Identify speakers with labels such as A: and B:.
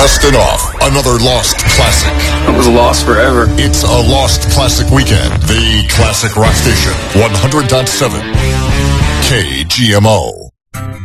A: Dustin Off, another lost classic.
B: It was lost forever.
A: It's a lost classic weekend. The Classic Rock Station, 100.7 KGMO.